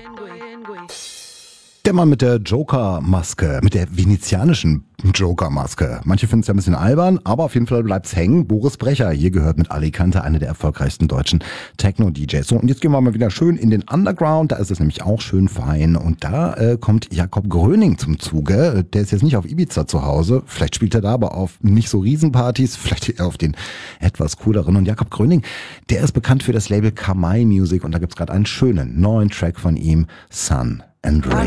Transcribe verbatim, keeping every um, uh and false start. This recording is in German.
Der Mann mit der Joker-Maske, mit der venezianischen Joker-Maske. Manche finden es ja ein bisschen albern, aber auf jeden Fall bleibt's hängen. Boris Brecher, hier gehört mit Alicante einer der erfolgreichsten deutschen Techno-D Js. So, und jetzt gehen wir mal wieder schön in den Underground, da ist es nämlich auch schön fein. Und da äh, kommt Jakob Gröning zum Zuge. Der ist jetzt nicht auf Ibiza zu Hause, vielleicht spielt er da aber auf nicht so Riesenpartys, vielleicht eher auf den etwas cooleren. Und Jakob Gröning, der ist bekannt für das Label Kamai Music und da gibt's gerade einen schönen neuen Track von ihm, Sun and Rain.